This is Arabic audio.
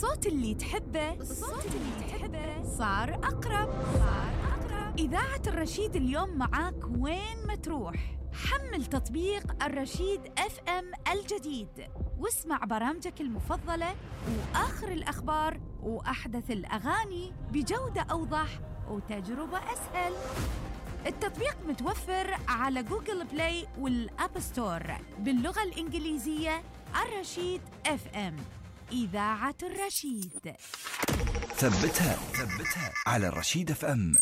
الصوت اللي تحبه صار أقرب. إذاعة الرشيد اليوم معاك وين ما تروح. حمل تطبيق الرشيد FM الجديد واسمع برامجك المفضلة وآخر الأخبار وأحدث الأغاني بجودة أوضح وتجربة أسهل. التطبيق متوفر على جوجل بلاي والأب ستور باللغة الإنجليزية. الرشيد FM، إذاعة الرشيد. ثبتها على الرشيد FM.